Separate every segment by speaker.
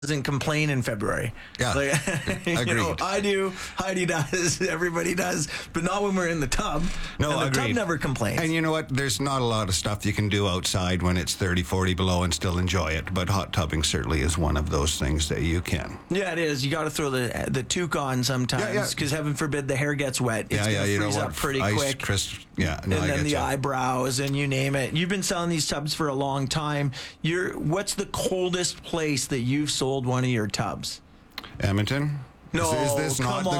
Speaker 1: doesn't complain in February.
Speaker 2: Yeah, agreed.
Speaker 1: I do, Heidi does, everybody does, but not when we're in the tub.
Speaker 2: No,
Speaker 1: and the
Speaker 2: agreed.
Speaker 1: tub never complains.
Speaker 2: And you know what? There's not a lot of stuff you can do outside when it's 30, 40 below and still enjoy it. But hot tubbing certainly is one of those things that you can.
Speaker 1: Yeah, it is. You got to throw the toque on sometimes because heaven forbid the hair gets wet. It's going to freeze up pretty quick.
Speaker 2: And
Speaker 1: then the eyebrows and you name it. You've been selling these tubs for a long time. What's the coldest place that you've sold one of your tubs?
Speaker 2: Edmonton?
Speaker 1: No,
Speaker 2: is this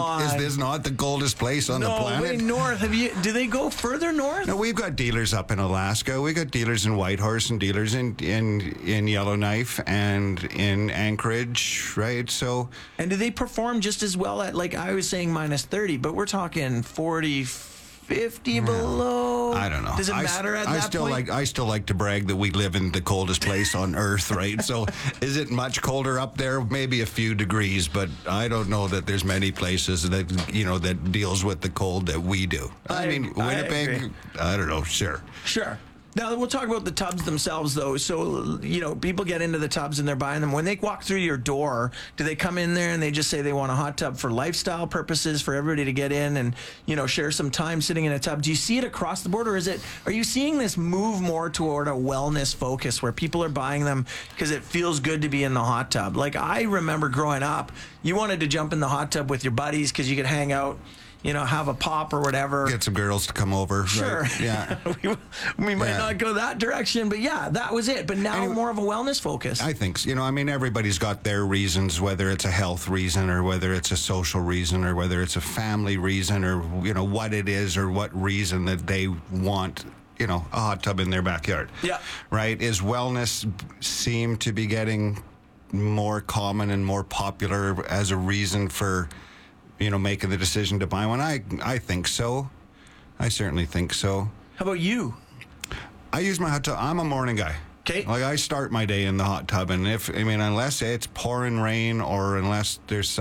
Speaker 2: not the coldest place on the planet?
Speaker 1: No, way north. Do they go further north?
Speaker 2: No, we've got dealers up in Alaska. We got dealers in Whitehorse and dealers in Yellowknife and in Anchorage, right? So,
Speaker 1: and do they perform just as well at, like I was saying, minus 30, but we're talking 40, 50 below?
Speaker 2: I don't know.
Speaker 1: Does it matter at that point?
Speaker 2: I still like to brag that we live in the coldest place on Earth, right? So is it much colder up there? Maybe a few degrees, but I don't know that there's many places that deals with the cold that we do. I mean, Winnipeg, I don't know, sure. Now,
Speaker 1: we'll talk about the tubs themselves, though. So, people get into the tubs and they're buying them. When they walk through your door, do they come in there and they just say they want a hot tub for lifestyle purposes, for everybody to get in and, share some time sitting in a tub? Do you see it across the board, or are you seeing this move more toward a wellness focus where people are buying them because it feels good to be in the hot tub? Like, I remember growing up, you wanted to jump in the hot tub with your buddies because you could hang out, have a pop or whatever.
Speaker 2: Get some girls to come over.
Speaker 1: Sure.
Speaker 2: Right? Yeah.
Speaker 1: we might not go that direction, but yeah, that was it. But now more of a wellness focus.
Speaker 2: I think, everybody's got their reasons, whether it's a health reason or whether it's a social reason or whether it's a family reason or, what it is or what reason that they want, a hot tub in their backyard.
Speaker 1: Yeah.
Speaker 2: Right? Is wellness seem to be getting more common and more popular as a reason for making the decision to buy one? I think so. I certainly think so.
Speaker 1: How about you?
Speaker 2: I use my hot tub. I'm a morning guy.
Speaker 1: Okay.
Speaker 2: Like, I start my day in the hot tub, and unless it's pouring rain or unless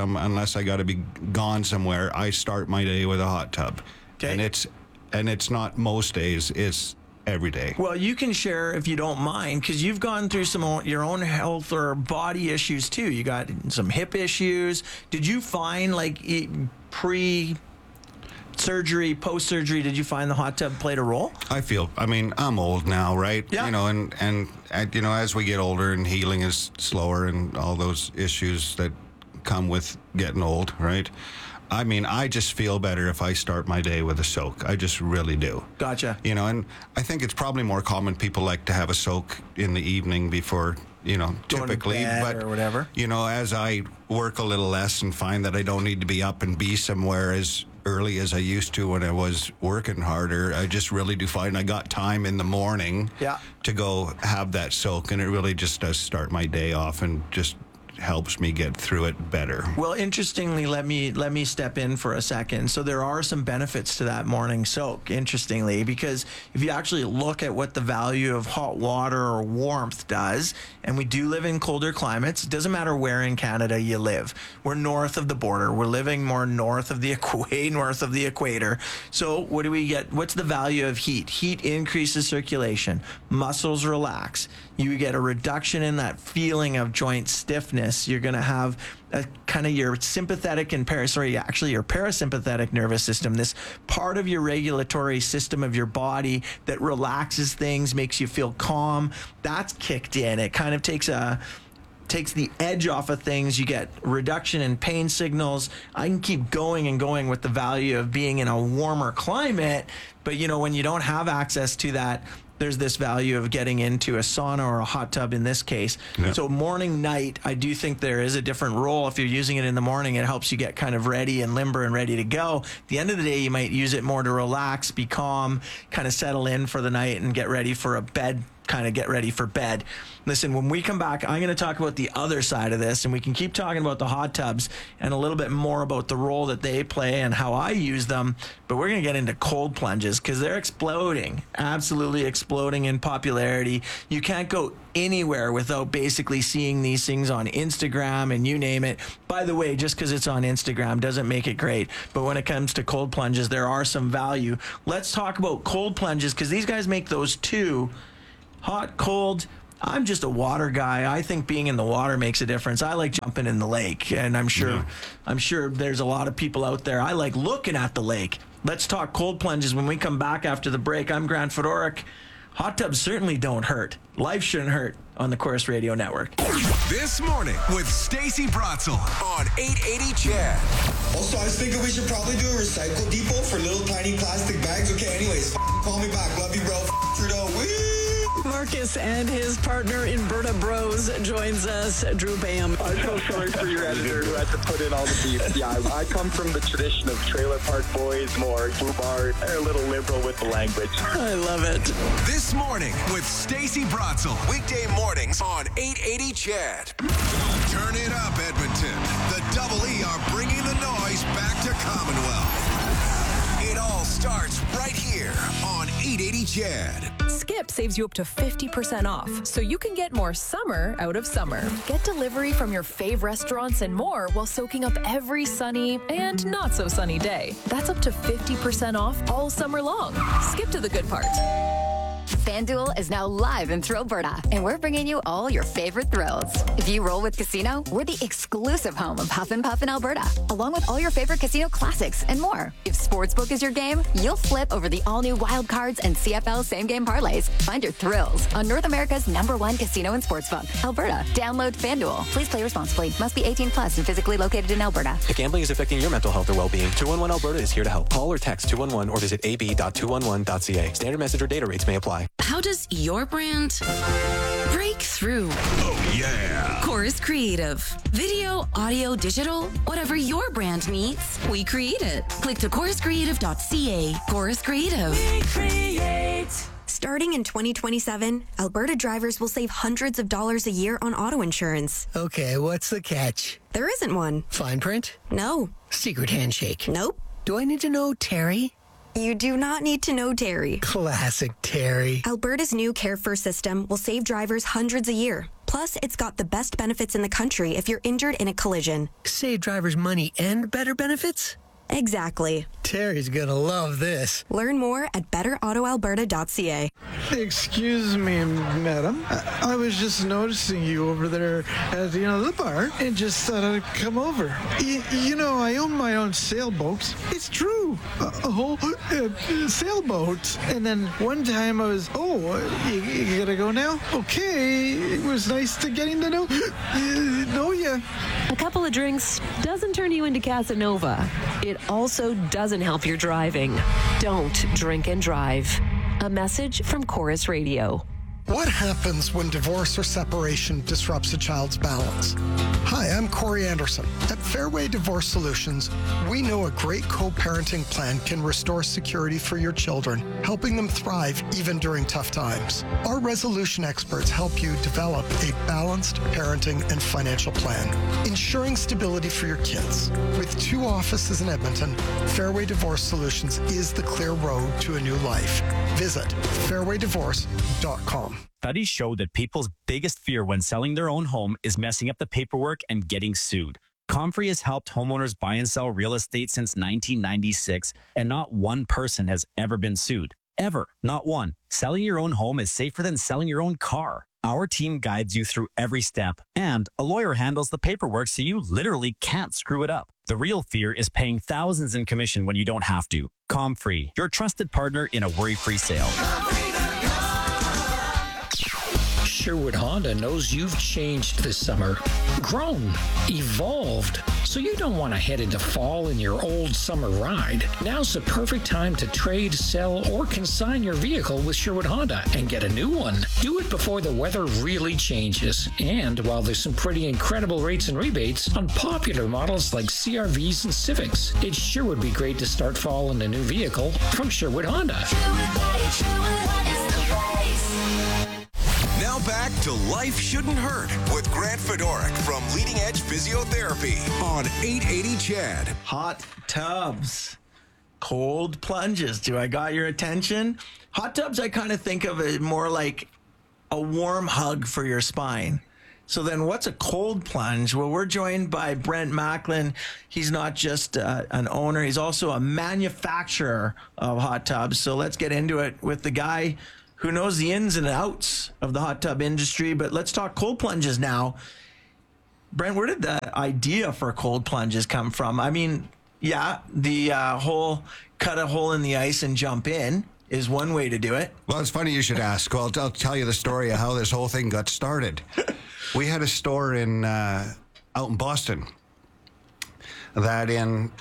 Speaker 2: I got to be gone somewhere, I start my day with a hot tub.
Speaker 1: Okay.
Speaker 2: And it's not most days. It's every day.
Speaker 1: Well, you can share if you don't mind, because you've gone through your own health or body issues too. You got some hip issues. Did you find, pre-surgery, post-surgery, did you find the hot tub played a role?
Speaker 2: I'm old now, right?
Speaker 1: Yeah.
Speaker 2: And as we get older and healing is slower and all those issues that come with getting old, right? I just feel better if I start my day with a soak. I just really do.
Speaker 1: Gotcha.
Speaker 2: And I think it's probably more common people like to have a soak in the evening before, typically.
Speaker 1: Going to bed
Speaker 2: but,
Speaker 1: or whatever.
Speaker 2: As I work a little less and find that I don't need to be up and be somewhere as early as I used to when I was working harder, I just really do find I got time in the morning to go have that soak. And it really just does start my day off and just helps me get through it better.
Speaker 1: Well, interestingly, let me step in for a second. So there are some benefits to that morning soak, interestingly, because if you actually look at what the value of hot water or warmth does, and we do live in colder climates, it doesn't matter where in Canada you live. We're north of the border. We're living more north of the equator. So what do we get? What's the value of heat? Heat increases circulation. Muscles relax. You get a reduction in that feeling of joint stiffness. You're going to have a kind of your sympathetic and your parasympathetic nervous system, this part of your regulatory system of your body that relaxes things, makes you feel calm. That's kicked in. It kind of takes the edge off of things. You get reduction in pain signals. I can keep going and going with the value of being in a warmer climate, but when you don't have access to that, there's this value of getting into a sauna or a hot tub in this case. Yeah. So morning, night, I do think there is a different role. If you're using it in the morning, it helps you get kind of ready and limber and ready to go. At the end of the day, you might use it more to relax, be calm, kind of settle in for the night and get ready for bed. Listen, when we come back, I'm going to talk about the other side of this, and we can keep talking about the hot tubs and a little bit more about the role that they play and how I use them. But we're going to get into cold plunges because they're exploding, absolutely exploding in popularity. You can't go anywhere without basically seeing these things on Instagram and you name it. By the way, just because it's on Instagram doesn't make it great. But when it comes to cold plunges, there are some value. Let's talk about cold plunges because these guys make those too. Hot, cold, I'm just a water guy. I think being in the water makes a difference. I like jumping in the lake, and I'm sure there's a lot of people out there. I like looking at the lake. Let's talk cold plunges when we come back after the break. I'm Grant Fedoruk. Hot tubs certainly don't hurt. Life shouldn't hurt on the Corus Radio Network.
Speaker 3: This morning with Stacey Bratzel on 880 CHED.
Speaker 4: Also, I was thinking we should probably do a recycle depot for little tiny plastic bags. Okay, anyways, call me back. Love you, bro. Trudeau. Woo!
Speaker 5: Marcus and his partner in Berta Bros joins us. Drew Bam.
Speaker 6: I'm so sorry for your editor who had to put in all the beef. Yeah, I come from the tradition of Trailer Park Boys, more Boobar. They're a little liberal with the language.
Speaker 5: I love it.
Speaker 3: This morning with Stacey Bratzel. Weekday mornings on 880 CHED. Turn it up, Edmonton. The Double E are bringing the noise back to Commonwealth. It all starts right here on 880 CHED.
Speaker 7: Skip saves you up to 50% off, so you can get more summer out of summer. Get delivery from your fave restaurants and more while soaking up every sunny and not so sunny day. That's up to 50% off all summer long. Skip to the good part.
Speaker 8: FanDuel is now live in Thrillberta, and we're bringing you all your favorite thrills. If you roll with Casino, we're the exclusive home of Huff and Puff in Alberta, along with all your favorite casino classics and more. If Sportsbook is your game, you'll flip over the all-new Wild Cards and CFL same-game parlays. Find your thrills on North America's #1 casino and sportsbook, Alberta. Download FanDuel. Please play responsibly. Must be 18 plus and physically located in Alberta.
Speaker 9: If gambling is affecting your mental health or well-being, 211 Alberta is here to help. Call or text 211 or visit ab.211.ca. Standard message or data rates may apply.
Speaker 10: How does your brand break through?
Speaker 3: Oh, yeah.
Speaker 10: Corus Creative. Video, audio, digital, whatever your brand needs, we create it. Click to coruscreative.ca. Corus Creative.
Speaker 11: We create. Starting in 2027, Alberta drivers will save hundreds of dollars a year on auto insurance.
Speaker 12: Okay, what's the catch?
Speaker 11: There isn't one.
Speaker 12: Fine print?
Speaker 11: No.
Speaker 12: Secret handshake?
Speaker 11: Nope.
Speaker 12: Do I need to know Terry?
Speaker 11: You do not need to know Terry.
Speaker 12: Classic Terry.
Speaker 11: Alberta's new Care First system will save drivers hundreds a year. Plus, it's got the best benefits in the country if you're injured in a collision.
Speaker 12: Save drivers money and better benefits?
Speaker 11: Exactly.
Speaker 12: Terry's gonna love this.
Speaker 11: Learn more at betterautoalberta.ca.
Speaker 13: Excuse me, madam. I was just noticing you over there at the bar and just thought I'd come over. I own my own sailboat. It's true. A whole sailboat. And then one time I was, you gotta go now? Okay. It was nice to getting to know you.
Speaker 14: A couple of drinks doesn't turn you into Casanova. It also doesn't help your driving. Don't drink and drive. A message from Corus Radio.
Speaker 15: What happens when divorce or separation disrupts a child's balance? Hi, I'm Corey Anderson. At Fairway Divorce Solutions, we know a great co-parenting plan can restore security for your children, helping them thrive even during tough times. Our resolution experts help you develop a balanced parenting and financial plan, ensuring stability for your kids. With 2 offices in Edmonton, Fairway Divorce Solutions is the clear road to a new life. Visit fairwaydivorce.com.
Speaker 16: Studies show that people's biggest fear when selling their own home is messing up the paperwork and getting sued. Comfrey has helped homeowners buy and sell real estate since 1996, and not one person has ever been sued. Ever. Not one. Selling your own home is safer than selling your own car. Our team guides you through every step, and a lawyer handles the paperwork so you literally can't screw it up. The real fear is paying thousands in commission when you don't have to. Comfrey, your trusted partner in a worry-free sale.
Speaker 17: Sherwood Honda knows you've changed this summer, grown, evolved, so you don't want to head into fall in your old summer ride. Now's the perfect time to trade, sell, or consign your vehicle with Sherwood Honda and get a new one. Do it before the weather really changes, and while there's some pretty incredible rates and rebates on popular models like CRVs and Civics. It sure would be great to start fall in a new vehicle from Sherwood Honda.
Speaker 3: Now back to Life Shouldn't Hurt with Grant Fedoruk from Leading Edge Physiotherapy on 880 CHED.
Speaker 1: Hot tubs, cold plunges. Do I got your attention? Hot tubs, I kind of think of it more like a warm hug for your spine. So then what's a cold plunge? Well, we're joined by Brent Macklin. He's not just an owner. He's also a manufacturer of hot tubs. So let's get into it with the guy who knows the ins and outs of the hot tub industry. But let's talk cold plunges now. Brent, where did the idea for cold plunges come from? I mean, yeah, the whole cut a hole in the ice and jump in is one way to do it.
Speaker 2: Well, it's funny you should ask. Well, I'll tell you the story of how this whole thing got started. We had a store in out in Boston that in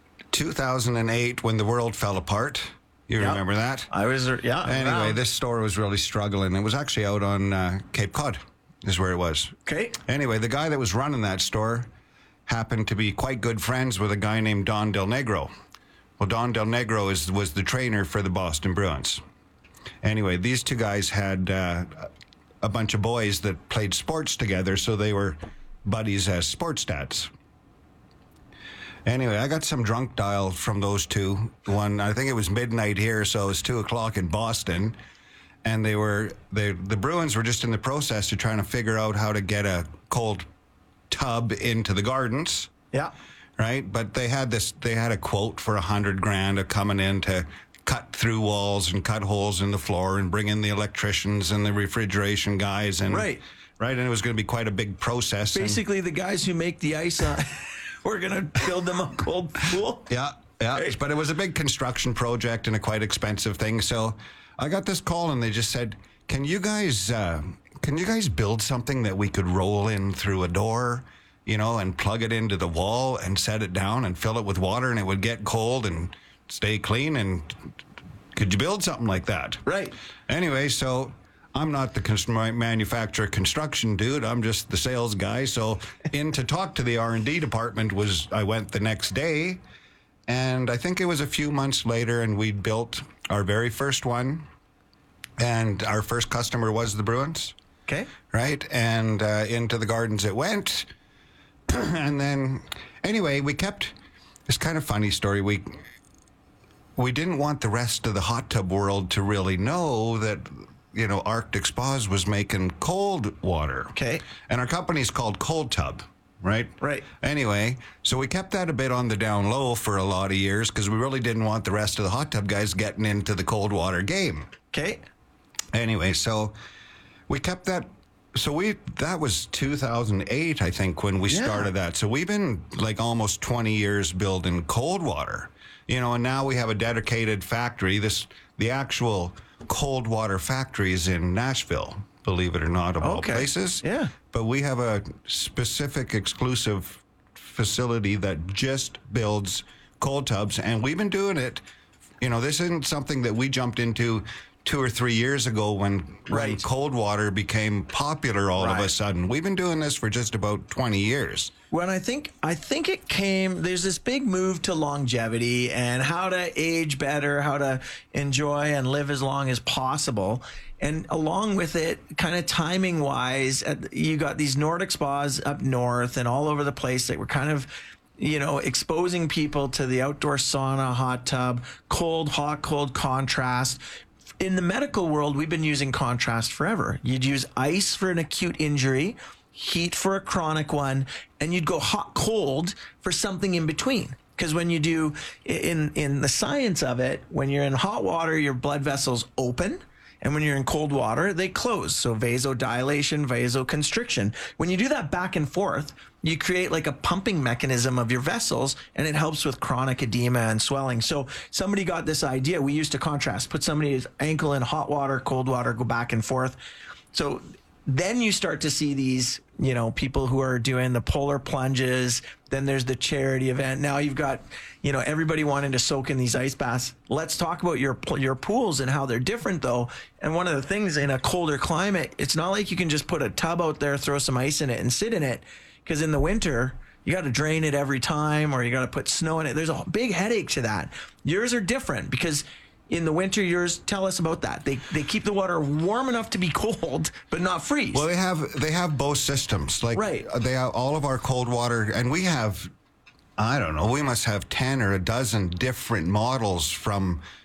Speaker 2: 2008, when the world fell apart, you remember that?
Speaker 1: I was, yeah.
Speaker 2: Anyway,
Speaker 1: around.
Speaker 2: this store was really struggling. It was actually out on Cape Cod is where it was.
Speaker 1: Okay.
Speaker 2: Anyway, the guy that was running that store happened to be quite good friends with a guy named Don Del Negro. Well, Don Del Negro was the trainer for the Boston Bruins. Anyway, these two guys had a bunch of boys that played sports together, so they were buddies as sports dads. Anyway, I got some drunk dial from those two. One, I think it was midnight here, so it was 2:00 in Boston. And the Bruins were just in the process of trying to figure out how to get a cold tub into the gardens.
Speaker 1: Yeah.
Speaker 2: Right? But they had a quote for $100,000 of coming in to cut through walls and cut holes in the floor and bring in the electricians and the refrigeration guys. And
Speaker 1: right.
Speaker 2: And it was going to be quite a big process.
Speaker 1: Basically, the guys who make the ice, we're going to build them a cold pool.
Speaker 2: Yeah. Right. But it was a big construction project and a quite expensive thing. So I got this call and they just said, can you guys build something that we could roll in through a door, and plug it into the wall and set it down and fill it with water and it would get cold and stay clean? And could you build something like that?
Speaker 1: Right.
Speaker 2: Anyway, so I'm not the manufacturer construction dude. I'm just the sales guy. So in to talk to the R&D department I went the next day. And I think it was a few months later, and we'd built our very first one. And our first customer was the Bruins.
Speaker 1: Okay.
Speaker 2: Right? And into the gardens it went. And then, anyway, we kept this kind of funny story. We didn't want the rest of the hot tub world to really know that, Arctic Spas was making cold water.
Speaker 1: Okay.
Speaker 2: And our company's called Cold Tub. Right?
Speaker 1: Right.
Speaker 2: Anyway, so we kept that a bit on the down low for a lot of years because we really didn't want the rest of the hot tub guys getting into the cold water game.
Speaker 1: Okay.
Speaker 2: Anyway, so we kept that. So that was 2008, I think, when we started that. So we've been like almost 20 years building cold water, and now we have a dedicated factory. The actual cold water factory is in Nashville, believe it or not, of all places.
Speaker 1: Yeah.
Speaker 2: But we have a specific exclusive facility that just builds cold tubs, and we've been doing it. This isn't something that we jumped into 2 or 3 years ago when cold water became popular all of a sudden. We've been doing this for just about 20 years.
Speaker 1: Well, I think it came, there's this big move to longevity and how to age better, how to enjoy and live as long as possible. And along with it, kind of timing wise, you got these Nordic spas up north and all over the place that were kind of, exposing people to the outdoor sauna, hot tub, cold, hot, cold contrast. In the medical world, we've been using contrast forever. You'd use ice for an acute injury, heat for a chronic one, and you'd go hot, cold for something in between. Because when you do, in the science of it, when you're in hot water, your blood vessels open. And when you're in cold water, they close. So vasodilation, vasoconstriction. When you do that back and forth, you create like a pumping mechanism of your vessels, and it helps with chronic edema and swelling. So somebody got this idea. We used to contrast, put somebody's ankle in hot water, cold water, go back and forth. So then you start to see these, people who are doing the polar plunges. Then there's the charity event. Now you've got, everybody wanting to soak in these ice baths. Let's talk about your pools and how they're different, though. And one of the things in a colder climate, it's not like you can just put a tub out there, throw some ice in it, and sit in it. Because in the winter, you got to drain it every time, or you got to put snow in it. There's a big headache to that. Yours are different because in the winter, tell us about that. They keep the water warm enough to be cold, but not freeze.
Speaker 2: Well, they have both systems. They have all of our cold water, and we have, I don't know, we must have 10 or a dozen different models from,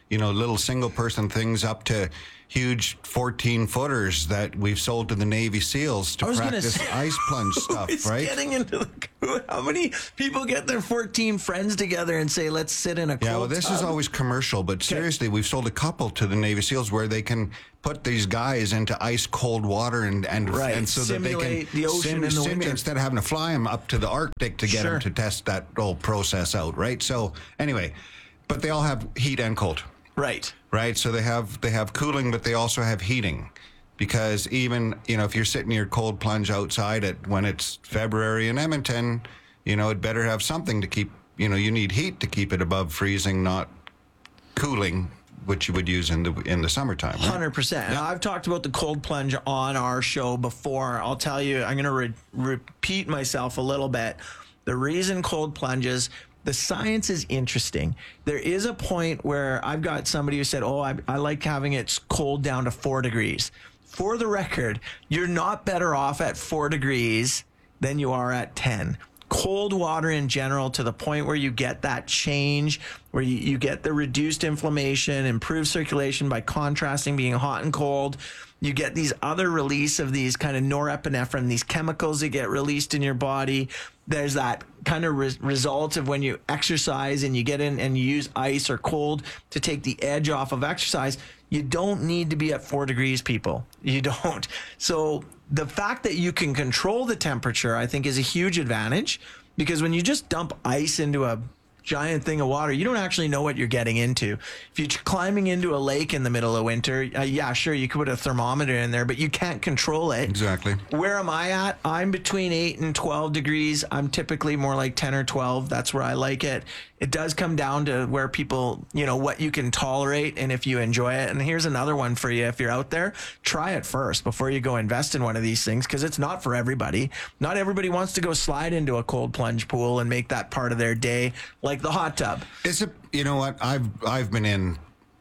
Speaker 2: little single person things up to huge 14-footers that we've sold to the Navy SEALs to practice ice plunge stuff, right?
Speaker 1: Getting into how many people get their 14 friends together and say, let's sit in a cold
Speaker 2: Yeah, well, this
Speaker 1: tub?
Speaker 2: is always commercial, but seriously, we've sold a couple to the Navy SEALs where they can put these guys into ice cold water and so
Speaker 1: simulate
Speaker 2: that they can
Speaker 1: the ocean in the winter.
Speaker 2: instead of having to fly them up to the Arctic to get them to test that whole process out, right? So anyway, but they all have heat and cold.
Speaker 1: Right.
Speaker 2: Right. So they have cooling, but they also have heating, because even, if you're sitting your cold plunge outside when it's February in Edmonton, it better have something to keep, you need heat to keep it above freezing, not cooling, which you would use in the summertime. Right?
Speaker 1: 100%. Now, I've talked about the cold plunge on our show before. I'll tell you, I'm going to repeat myself a little bit. The reason cold plunges, the science is interesting. There is a point where I've got somebody who said, I like having it cold down to 4 degrees. For the record, you're not better off at 4 degrees than you are at 10. Cold water in general, to the point where you get that change, where you get the reduced inflammation, improved circulation by contrasting being hot and cold. You get these other release of these kind of norepinephrine, these chemicals that get released in your body. There's that kind of result of when you exercise and you get in and you use ice or cold to take the edge off of exercise. You don't need to be at 4 degrees, people. You don't. So the fact that you can control the temperature, I think, is a huge advantage, because when you just dump ice into a giant thing of water, you don't actually know what you're getting into. If you're climbing into a lake in the middle of winter, sure, you could put a thermometer in there, but you can't control it.
Speaker 2: Exactly.
Speaker 1: Where am I at? I'm between 8 and 12 degrees. I'm typically more like 10 or 12. That's where I like it. It does come down to where people, what you can tolerate and if you enjoy it. And here's another one for you. If you're out there, try it first before you go invest in one of these things, because it's not for everybody. Not everybody wants to go slide into a cold plunge pool and make that part of their day, like the hot tub.
Speaker 2: You know what? I've been in,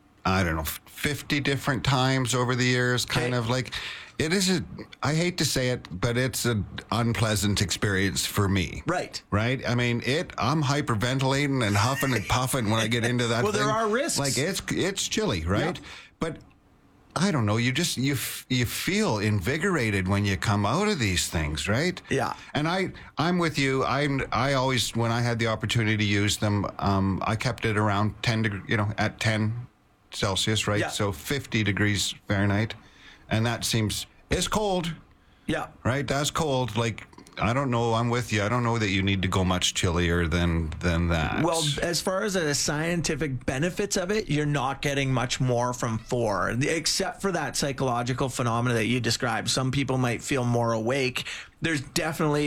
Speaker 2: 50 different times over the years, kind of like. It is I hate to say it, but it's an unpleasant experience for me.
Speaker 1: Right.
Speaker 2: Right? I mean, I'm hyperventilating and huffing and puffing when I get into that
Speaker 1: well,
Speaker 2: thing.
Speaker 1: there are risks.
Speaker 2: Like, it's chilly, right?
Speaker 1: Yeah.
Speaker 2: But I don't know, you feel invigorated when you come out of these things, right?
Speaker 1: Yeah.
Speaker 2: And I'm with you. I always, when I had the opportunity to use them, I kept it around 10 degrees, at 10 Celsius, right?
Speaker 1: Yeah.
Speaker 2: So 50 degrees Fahrenheit. And that seems, it's cold.
Speaker 1: Yeah.
Speaker 2: Right? That's cold. Like, I don't know. I'm with you. I don't know that you need to go much chillier than that.
Speaker 1: Well, as far as the scientific benefits of it, you're not getting much more from 4, except for that psychological phenomena that you described. Some people might feel more awake. There's definitely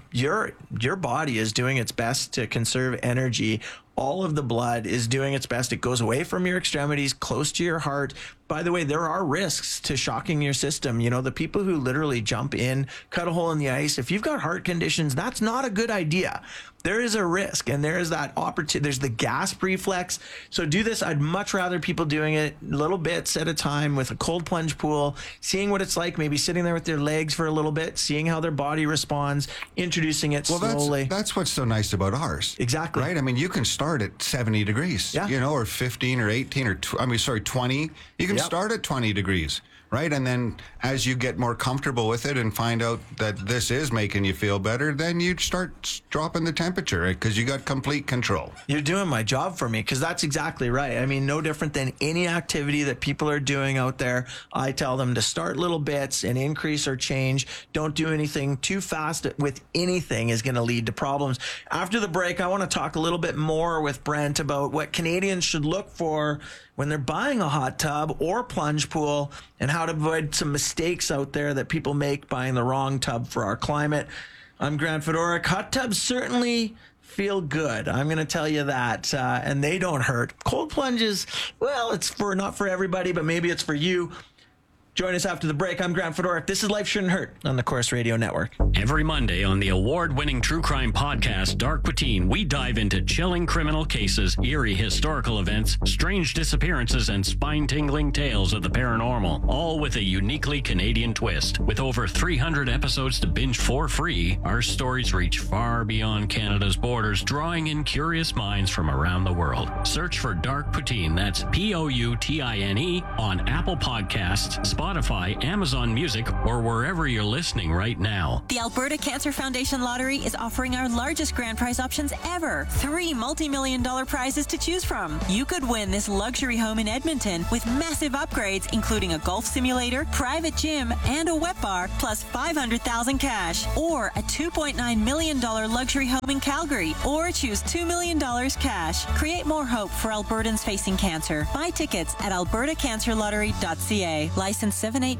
Speaker 1: your body is doing its best to conserve energy. All of the blood is doing its best. It goes away from your extremities, close to your heart. By the way, there are risks to shocking your system. The people who literally jump in, cut a hole in the ice, if you've got heart conditions, that's not a good idea. There is a risk, and there is that opportunity. There's the gasp reflex. So do this. I'd much rather people doing it little bits at a time with a cold plunge pool, seeing what it's like, maybe sitting there with their legs for a little bit, seeing how their body responds, introducing it slowly.
Speaker 2: That's what's so nice about ours.
Speaker 1: Exactly.
Speaker 2: Right? I mean, you can start at 70 degrees, or 15 or 18 or 20. You can start at 20 degrees. Right? And then as you get more comfortable with it and find out that this is making you feel better, then you start dropping the temperature, right? Because you got complete control.
Speaker 1: You're doing my job for me, because that's exactly right. I mean, no different than any activity that people are doing out there. I tell them to start little bits and increase or change. Don't do anything too fast with anything is going to lead to problems. After the break, I want to talk a little bit more with Brent about what Canadians should look for when they're buying a hot tub or plunge pool, and how to avoid some mistakes out there that people make buying the wrong tub for our climate. I'm Grant Fedoruk. Hot tubs certainly feel good. I'm going to tell you that. And they don't hurt. Cold plunges, well, it's not for everybody, but maybe it's for you. Join us after the break. I'm Grant Fedoruk. This is Life Shouldn't Hurt on the Corus Radio Network.
Speaker 18: Every Monday on the award-winning true crime podcast, Dark Poutine, we dive into chilling criminal cases, eerie historical events, strange disappearances, and spine-tingling tales of the paranormal, all with a uniquely Canadian twist. With over 300 episodes to binge for free, our stories reach far beyond Canada's borders, drawing in curious minds from around the world. Search for Dark Poutine, that's Poutine, on Apple Podcasts, Spotify, Amazon Music, or wherever you're listening right now.
Speaker 19: The Alberta Cancer Foundation Lottery is offering our largest grand prize options ever. 3 multi-million-dollar prizes to choose from. You could win this luxury home in Edmonton with massive upgrades, including a golf simulator, private gym, and a wet bar, plus $500,000 cash. Or a $2.9 million luxury home in Calgary. Or choose $2 million cash. Create more hope for Albertans facing cancer. Buy tickets at albertacancerlottery.ca. License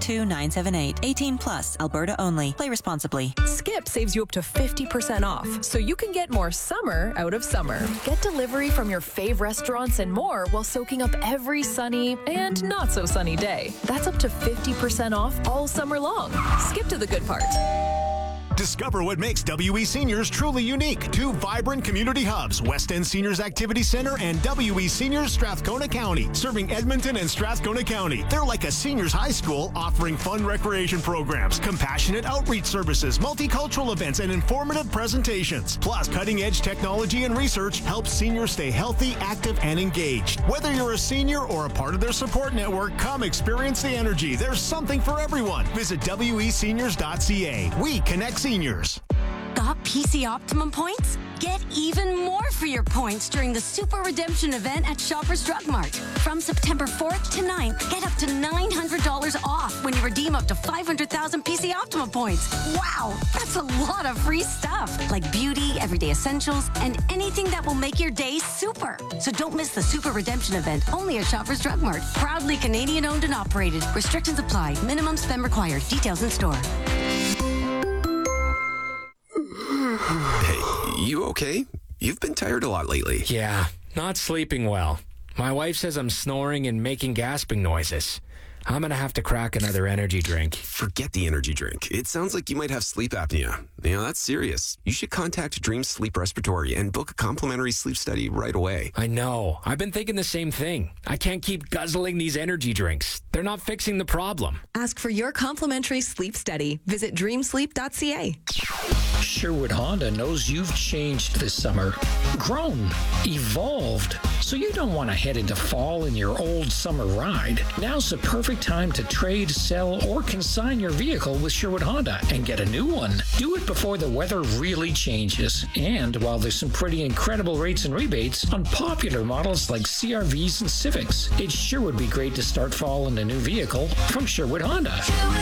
Speaker 19: 782978. 18 plus. Alberta only. Play responsibly.
Speaker 7: Skip saves you up to 50% off, so you can get more summer out of summer. Get delivery from your fave restaurants and more while soaking up every sunny and not so sunny day. That's up to 50% off all summer long. Skip to the good part.
Speaker 20: Discover what makes WE Seniors truly unique. 2 vibrant community hubs, West End Seniors Activity Center and WE Seniors Strathcona County, serving Edmonton and Strathcona County. They're like a seniors high school, offering fun recreation programs, compassionate outreach services, multicultural events, and informative presentations. Plus, cutting-edge technology and research helps seniors stay healthy, active, and engaged. Whether you're a senior or a part of their support network, come experience the energy. There's something for everyone. Visit weseniors.ca. We connect seniors.
Speaker 10: Got PC Optimum points? Get even more for your points during the Super Redemption event at Shoppers Drug Mart. From September 4th to 9th, get up to $900 off when you redeem up to 500,000 PC Optimum points. Wow, that's a lot of free stuff, like beauty, everyday essentials, and anything that will make your day super. So don't miss the Super Redemption event, only at Shoppers Drug Mart. Proudly Canadian owned and operated. Restrictions apply. Minimum spend required. Details in store.
Speaker 21: Hey, you okay? You've been tired a lot lately.
Speaker 17: Yeah, not sleeping well. My wife says I'm snoring and making gasping noises. I'm going to have to crack another energy drink.
Speaker 21: Forget the energy drink. It sounds like you might have sleep apnea. You know, that's serious. You should contact Dream Sleep Respiratory and book a complimentary sleep study right away.
Speaker 17: I know. I've been thinking the same thing. I can't keep guzzling these energy drinks. They're not fixing the problem.
Speaker 22: Ask for your complimentary sleep study. Visit dreamsleep.ca.
Speaker 17: Sherwood Honda knows you've changed this summer. Grown. Evolved. So you don't want to head into fall in your old summer ride. Now's the perfect time to trade, sell, or consign your vehicle with Sherwood Honda and get a new one. Do it before the weather really changes. And while there's some pretty incredible rates and rebates on popular models like CRVs and Civics, it sure would be great to start fall in a new vehicle from Sherwood Honda.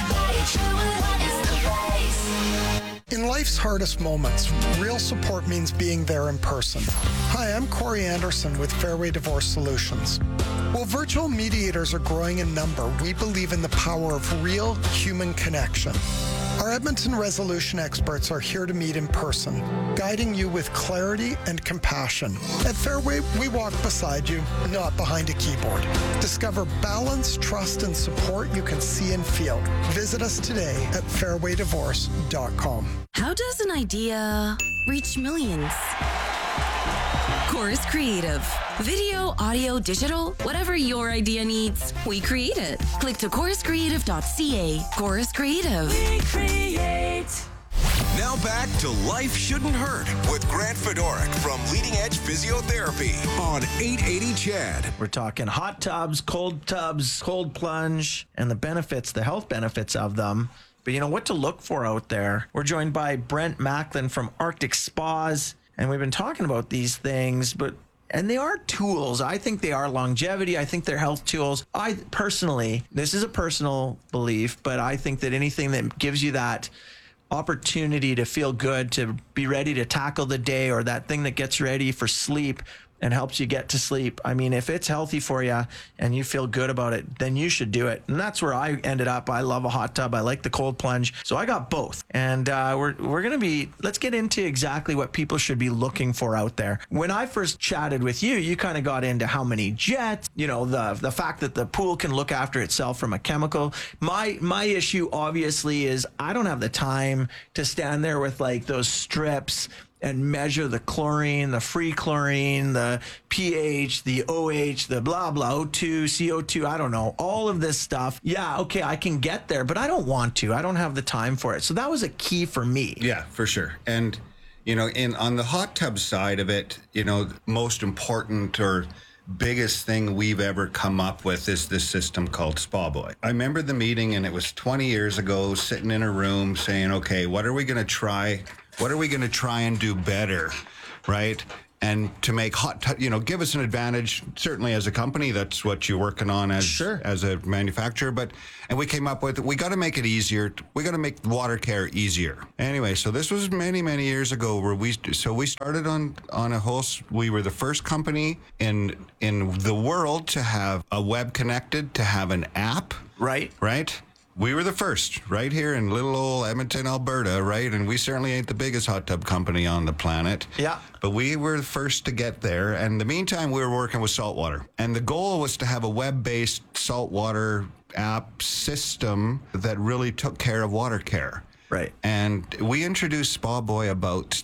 Speaker 15: In life's hardest moments, real support means being there in person. Hi, I'm Corey Anderson with Fairway Divorce Solutions. While virtual mediators are growing in number, we believe in the power of real human connection. Our Edmonton resolution experts are here to meet in person, guiding you with clarity and compassion. At Fairway, we walk beside you, not behind a keyboard. Discover balance, trust, and support you can see and feel. Visit us today at fairwaydivorce.com.
Speaker 10: How does an idea reach millions? Chorus Creative. Video, audio, digital, whatever your idea needs, we create it. Click to choruscreative.ca. Chorus Creative.
Speaker 3: We create. Now back to Life Shouldn't Hurt with Grant Fedoruk from Leading Edge Physiotherapy on 880 CHED.
Speaker 1: We're talking hot tubs, cold plunge, and the benefits, the health benefits of them. But you know what to look for out there. We're joined by Brent Macklin from Arctic Spas, and we've been talking about these things, and they are tools. I think they are longevity. I think they're health tools. I personally, this is a personal belief, but I think that anything that gives you that opportunity to feel good, to be ready to tackle the day, or that thing that gets ready for sleep, and helps you get to sleep, I mean, if it's healthy for you and you feel good about it, then you should do it. And that's where I ended up. I love a hot tub. I like the cold plunge. So I got both. And we're going to let's get into exactly what people should be looking for out there. When I first chatted with you, you kind of got into how many jets, the fact that the pool can look after itself from a chemical. My issue obviously is I don't have the time to stand there with like those strips and measure the chlorine, the free chlorine, the pH, the OH, the blah, blah, O2, CO2, I don't know, all of this stuff. Yeah, okay, I can get there, but I don't want to. I don't have the time for it. So that was a key for me.
Speaker 2: Yeah, for sure. And, on the hot tub side of it, most important or biggest thing we've ever come up with is this system called Spa Boy. I remember the meeting, and it was 20 years ago, sitting in a room saying, okay, what are we going to try? What are we going to try and do better, right? And to make give us an advantage. Certainly, as a company, that's what you're working on as a manufacturer. And we came up with we got to make it easier. We got to make water care easier. Anyway, so this was many, many years ago where we started on a whole. We were the first company in the world to have a web connected, to have an app.
Speaker 1: Right.
Speaker 2: We were the first right here in little old Edmonton, Alberta, right? And we certainly ain't the biggest hot tub company on the planet.
Speaker 1: Yeah.
Speaker 2: But we were the first to get there. And in the meantime, we were working with saltwater. And the goal was to have a web-based saltwater app system that really took care of water care.
Speaker 1: Right.
Speaker 2: And we introduced Spa Boy about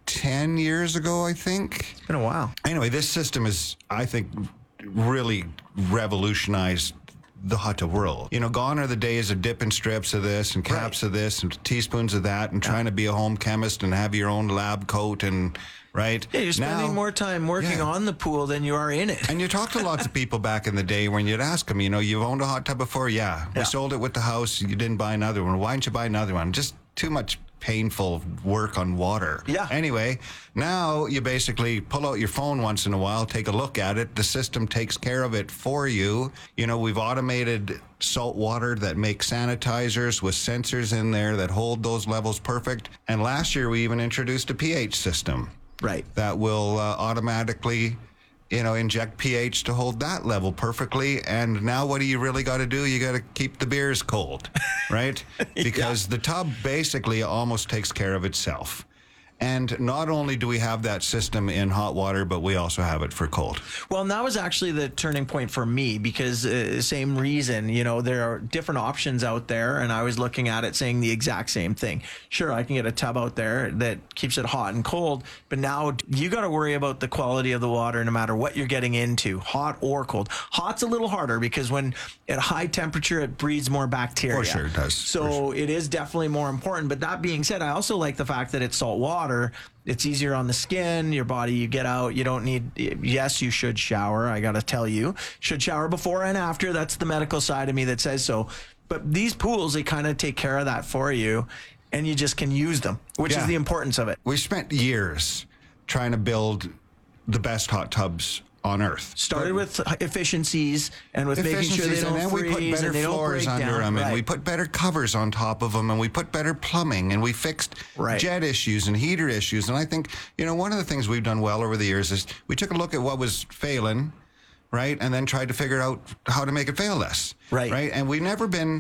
Speaker 2: 10 years ago, I think.
Speaker 1: It's been a while.
Speaker 2: Anyway, this system is, I think, really revolutionized the hot tub world. Gone are the days of dipping strips of this and caps of this and teaspoons of that and trying to be a home chemist and have your own lab coat and right.
Speaker 1: Yeah, you're spending more time working on the pool than you are in it.
Speaker 2: And you talk to lots of people back in the day when you'd ask them, you've owned a hot tub before? Yeah. We sold it with the house. You didn't buy another one. Why didn't you buy another one? Just too much painful work on water.
Speaker 1: Yeah.
Speaker 2: Anyway, now you basically pull out your phone once in a while, take a look at it. The system takes care of it for you. We've automated salt water that makes sanitizers with sensors in there that hold those levels perfect. And last year we even introduced a pH system.
Speaker 1: Right.
Speaker 2: That will automatically inject pH to hold that level perfectly. And now what do you really got to do? You got to keep the beers cold, right? Because the tub basically almost takes care of itself. And not only do we have that system in hot water, but we also have it for cold.
Speaker 1: Well, and that was actually the turning point for me because same reason, there are different options out there. And I was looking at it saying the exact same thing. Sure, I can get a tub out there that keeps it hot and cold. But now you got to worry about the quality of the water no matter what you're getting into, hot or cold. Hot's a little harder because when at high temperature, it breeds more bacteria.
Speaker 2: For sure it does.
Speaker 1: So it is definitely more important. But that being said, I also like the fact that it's salt water. It's easier on the skin, your body, you get out, you don't need, yes, you should shower, I gotta tell you, should shower before and after, that's the medical side of me that says so, but these pools, they kind of take care of that for you, and you just can use them, which is the importance of it.
Speaker 2: We spent years trying to build the best hot tubs on Earth.
Speaker 1: Started with efficiencies and with making sure they don't freeze and they don't break down.
Speaker 2: Under them, and we put better covers on top of them, and we put better plumbing, and we fixed jet issues and heater issues. And I think, one of the things we've done well over the years is we took a look at what was failing, right, and then tried to figure out how to make it fail less. Right. And we've never been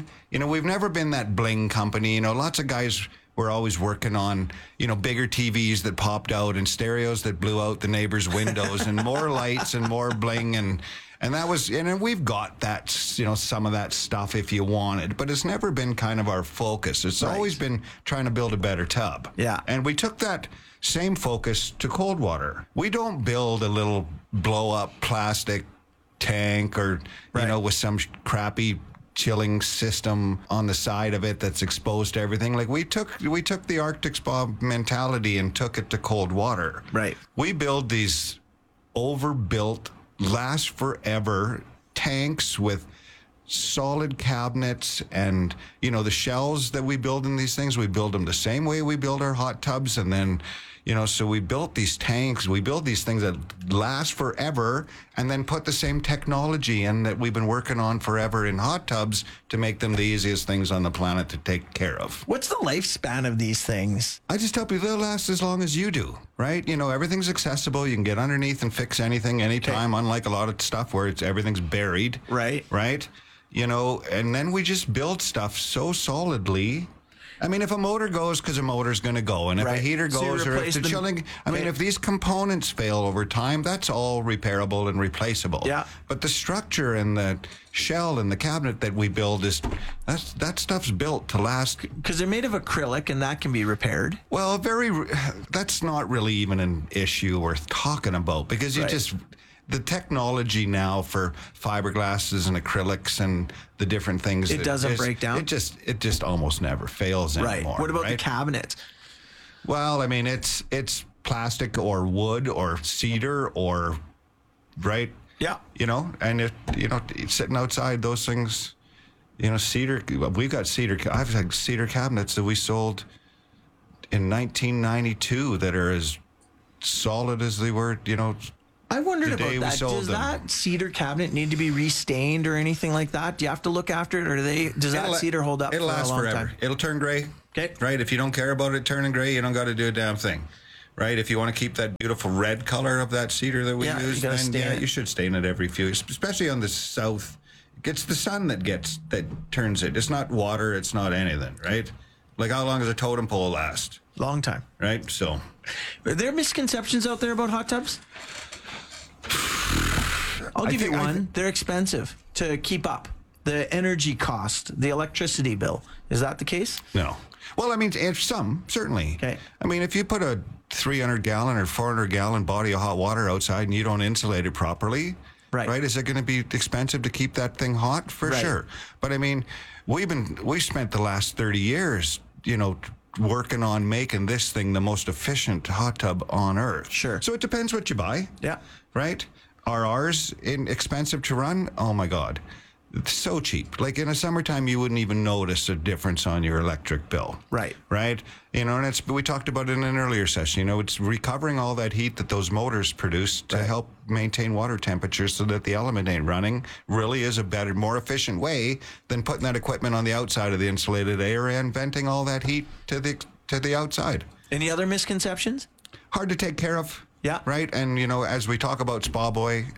Speaker 2: that bling company. Lots of guys were always working on, bigger TVs that popped out and stereos that blew out the neighbors' windows and more lights and more bling and that was, and we've got that, some of that stuff if you wanted, but it's never been kind of our focus. It's always been trying to build a better tub.
Speaker 1: Yeah.
Speaker 2: And we took that same focus to cold water. We don't build a little blow up plastic tank or, with some crappy chilling system on the side of it that's exposed to everything. Like we took the Arctic Spa mentality and took it to cold water.
Speaker 1: Right.
Speaker 2: We build these overbuilt, last forever tanks with solid cabinets and, the shells that we build in these things, we build them the same way we build our hot tubs. And then, So we built these tanks, we build these things that last forever, and then put the same technology in that we've been working on forever in hot tubs to make them the easiest things on the planet to take care of.
Speaker 1: What's the lifespan of these things?
Speaker 2: I just tell people they'll last as long as you do, right? Everything's accessible. You can get underneath and fix anything anytime, unlike a lot of stuff where everything's buried.
Speaker 1: Right.
Speaker 2: Right? And then we just build stuff so solidly. I mean, if a motor goes, because a motor's going to go, and if a heater goes, or if the chilling, if these components fail over time, that's all repairable and replaceable. Yeah. But the structure and the shell and the cabinet that we build that stuff's built to last.
Speaker 1: Because they're made of acrylic, and that can be repaired.
Speaker 2: Well, that's not really even an issue worth talking about, because the technology now for fiberglasses and acrylics and the different things,
Speaker 1: it doesn't break down.
Speaker 2: It just almost never fails anymore.
Speaker 1: What about the cabinet?
Speaker 2: Well, it's plastic or wood or cedar or
Speaker 1: Yeah.
Speaker 2: And sitting outside, those things, cedar. We've got cedar. I've had cedar cabinets that we sold in 1992 that are as solid as they were.
Speaker 1: I wondered
Speaker 2: about
Speaker 1: that. Does that cedar cabinet need to be restained or anything like that? Do you have to look after it, or does that cedar hold up for a long time?
Speaker 2: It'll last forever. It'll turn gray.
Speaker 1: Okay.
Speaker 2: Right? If you don't care about it turning gray, you don't got to do a damn thing. Right? If you want to keep that beautiful red color of that cedar that we use, then you should stain it every few, especially on the south. It's the sun that turns it. It's not water. It's not anything. Right? Like, how long does a totem pole last?
Speaker 1: Long time.
Speaker 2: Right? So,
Speaker 1: are there misconceptions out there about hot tubs? I'll give you one. They're expensive to keep up. The energy cost, the electricity bill. Is that the case?
Speaker 2: No. Well, some, certainly.
Speaker 1: Okay.
Speaker 2: If you put a 300-gallon or 400-gallon body of hot water outside and you don't insulate it properly, right? Is it going to be expensive to keep that thing hot? For sure. But we spent the last 30 years, working on making this thing the most efficient hot tub on earth.
Speaker 1: Sure.
Speaker 2: So it depends what you buy.
Speaker 1: Yeah.
Speaker 2: Right? Are ours expensive to run? Oh my God. It's so cheap. Like in the summertime, you wouldn't even notice a difference on your electric bill.
Speaker 1: Right.
Speaker 2: Right? And we talked about it in an earlier session. It's recovering all that heat that those motors produce to help maintain water temperature so that the element ain't running really is a better, more efficient way than putting that equipment on the outside of the insulated air and venting all that heat to the outside.
Speaker 1: Any other misconceptions?
Speaker 2: Hard to take care of.
Speaker 1: Yeah.
Speaker 2: Right? And, as we talk about Spa Boy,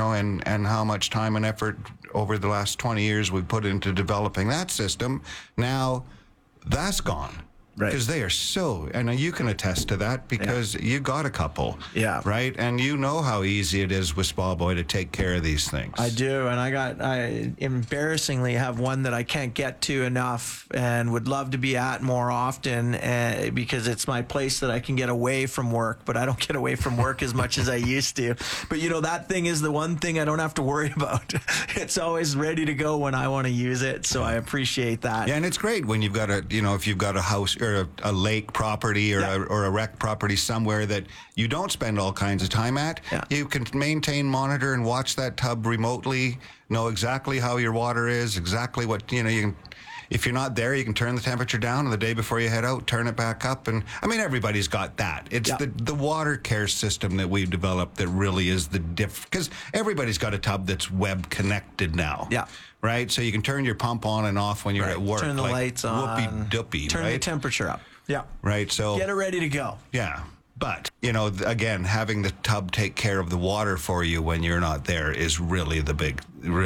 Speaker 2: and how much time and effort over the last 20 years we've put into developing that system, now that's gone. Right. Because they are so, and you can attest to that because you got a couple.
Speaker 1: Yeah.
Speaker 2: Right? And you know how easy it is with Spa Boy to take care of these things.
Speaker 1: I do. And I embarrassingly have one that I can't get to enough and would love to be at more often because it's my place that I can get away from work, but I don't get away from work as much as I used to. But that thing is the one thing I don't have to worry about. It's always ready to go when I want to use it. So I appreciate that.
Speaker 2: Yeah. And it's great when you've got if you've got a house or a lake property or a rec property somewhere that you don't spend all kinds of time at. Yeah. You can maintain, monitor, and watch that tub remotely, know exactly how your water is, exactly what, you can, if you're not there, you can turn the temperature down, and the day before you head out, turn it back up. And everybody's got that. It's the water care system that we've developed that really is the because everybody's got a tub that's web connected now.
Speaker 1: Yeah.
Speaker 2: Right? So you can turn your pump on and off when you're at work.
Speaker 1: Turn the lights on.
Speaker 2: Whoopie-doopie,
Speaker 1: Turn the temperature up. Yeah.
Speaker 2: Right? So
Speaker 1: get it ready to go.
Speaker 2: Yeah. But, again, having the tub take care of the water for you when you're not there is really the big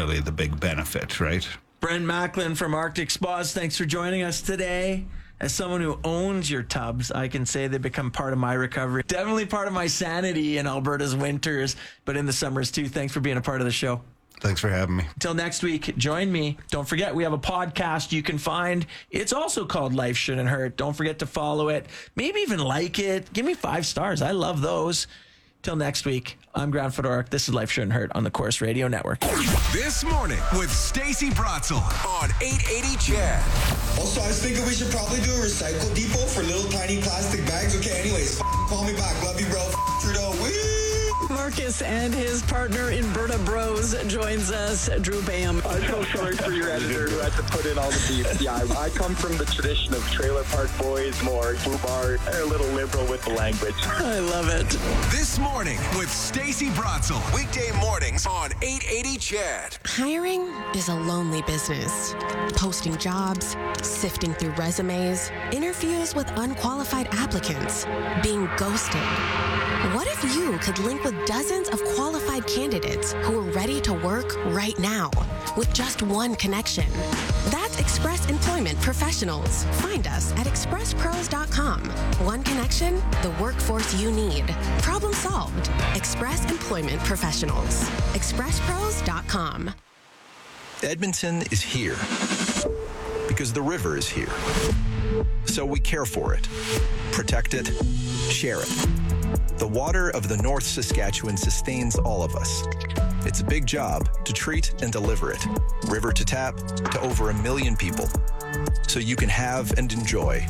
Speaker 2: benefit, right?
Speaker 1: Brent Macklin from Arctic Spas, thanks for joining us today. As someone who owns your tubs, I can say they become part of my recovery. Definitely part of my sanity in Alberta's winters, but in the summers too. Thanks for being a part of the show.
Speaker 2: Thanks for having me.
Speaker 1: Until next week, join me. Don't forget, we have a podcast you can find. It's also called Life Shouldn't Hurt. Don't forget to follow it. Maybe even like it. Give me 5 stars. I love those. Till next week, I'm Grant Fedoruk. This is Life Shouldn't Hurt on the Corus Radio Network.
Speaker 3: This morning with Stacey Bratzel on 880 Chad.
Speaker 4: Also, I was thinking we should probably do a recycle depot for little tiny plastic bags. Okay, anyways, call me back. Love you, bro. Trudeau. Woo!
Speaker 5: Marcus and his partner in Berta Bros joins us, Drew Bam.
Speaker 6: I'm so sorry for your editor who had to put in all the beef. Yeah, I come from the tradition of Trailer Park Boys, more foobar, a little liberal with the language.
Speaker 5: I love it.
Speaker 3: This Morning with Stacey Bratzel. Weekday mornings on 880 CHED.
Speaker 23: Hiring is a lonely business. Posting jobs, sifting through resumes, interviews with unqualified applicants, being ghosted. What if you could link with dozens of qualified candidates who are ready to work right now with just one connection? That's Express Employment Professionals. Find us at expresspros.com. One connection, the workforce you need. Problem solved. Express Employment Professionals. expresspros.com.
Speaker 24: Edmonton is here because the river is here. So we care for it, protect it, share it. The water of the North Saskatchewan sustains all of us. It's a big job to treat and deliver it, river to tap, to over 1 million people, so you can have and enjoy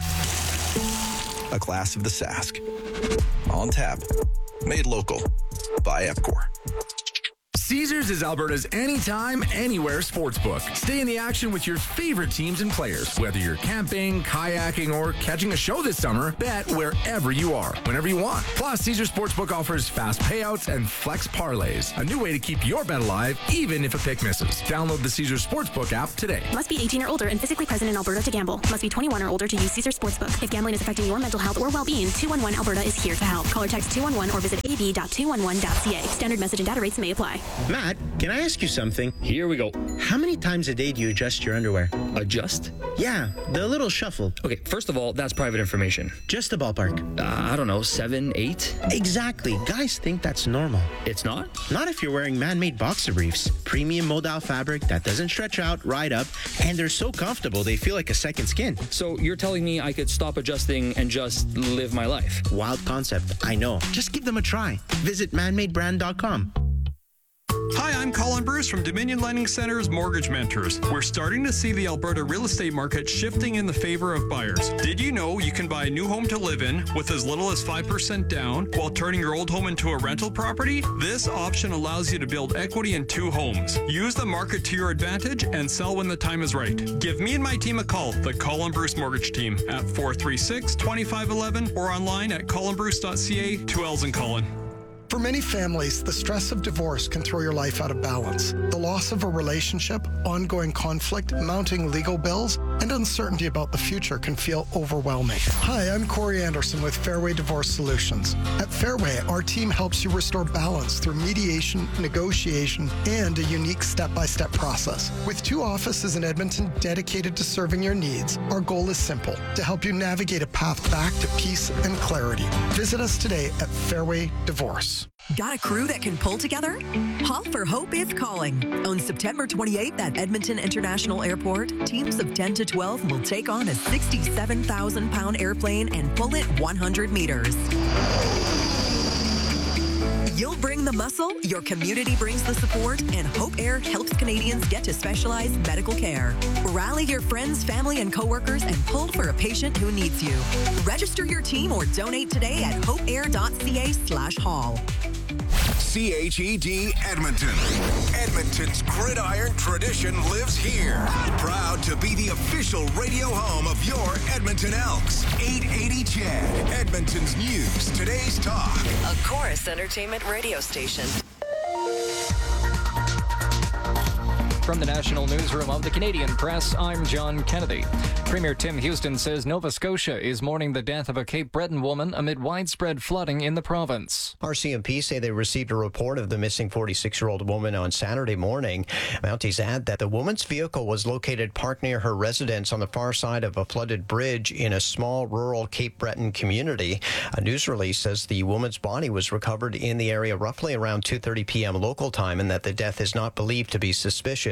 Speaker 24: a glass of the Sask. On tap, made local by Epcor.
Speaker 25: Caesars is Alberta's anytime, anywhere sportsbook. Stay in the action with your favorite teams and players. Whether you're camping, kayaking, or catching a show this summer, bet wherever you are, whenever you want. Plus, Caesars Sportsbook offers fast payouts and flex parlays, a new way to keep your bet alive, even if a pick misses. Download the Caesars Sportsbook app today.
Speaker 26: Must be 18 or older and physically present in Alberta to gamble. Must be 21 or older to use Caesars Sportsbook. If gambling is affecting your mental health or well-being, 211 Alberta is here to help. Call or text 211 or visit ab.211.ca. Standard message and data rates may apply.
Speaker 27: Matt, can I ask you something? Here we go. How many times a day do you adjust your underwear?
Speaker 28: Adjust?
Speaker 27: Yeah, the little shuffle.
Speaker 28: Okay, first of all, that's private information.
Speaker 27: Just a ballpark.
Speaker 28: I don't know, 7, 8?
Speaker 27: Exactly. Guys think that's normal.
Speaker 28: It's not?
Speaker 27: Not if you're wearing man-made boxer briefs. Premium modal fabric that doesn't stretch out, ride up, and they're so comfortable they feel like a second skin.
Speaker 28: So you're telling me I could stop adjusting and just live my life?
Speaker 27: Wild concept, I know. Just give them a try. Visit manmadebrand.com.
Speaker 29: Hi, I'm Colin Bruce from Dominion Lending Center's Mortgage Mentors. We're starting to see the Alberta real estate market shifting in the favor of buyers. Did you know you can buy a new home to live in with as little as 5% down while turning your old home into a rental property? This option allows you to build equity in 2 homes. Use the market to your advantage and sell when the time is right. Give me and my team a call, the Colin Bruce Mortgage Team, at 436-2511 or online at colinbruce.ca, 2 L's in Colin.
Speaker 15: For many families, the stress of divorce can throw your life out of balance. The loss of a relationship, ongoing conflict, mounting legal bills, and uncertainty about the future can feel overwhelming. Hi, I'm Corey Anderson with Fairway Divorce Solutions. At Fairway, our team helps you restore balance through mediation, negotiation, and a unique step-by-step process. With 2 offices in Edmonton dedicated to serving your needs, our goal is simple: to help you navigate a path back to peace and clarity. Visit us today at Fairway Divorce.
Speaker 30: Got a crew that can pull together? Haul for Hope is calling. On September 28th at Edmonton International Airport, teams of 10 to 12 will take on a 67,000-pound airplane and pull it 100 meters. You'll bring the muscle, your community brings the support, and Hope Air helps Canadians get to specialized medical care. Rally your friends, family, and coworkers and pull for a patient who needs you. Register your team or donate today at hopeair.ca/haul.
Speaker 3: CHED Edmonton. Edmonton's gridiron tradition lives here. Proud to be the official radio home of your Edmonton Elks. 880 CHED, Edmonton's news, today's talk.
Speaker 22: A Chorus Entertainment radio station.
Speaker 31: From the National Newsroom of the Canadian Press, I'm John Kennedy. Premier Tim Houston says Nova Scotia is mourning the death of a Cape Breton woman amid widespread flooding in the province.
Speaker 32: RCMP say they received a report of the missing 46-year-old woman on Saturday morning. Mounties add that the woman's vehicle was located parked near her residence on the far side of a flooded bridge in a small rural Cape Breton community. A news release says the woman's body was recovered in the area roughly around 2:30 p.m. local time and that the death is not believed to be suspicious.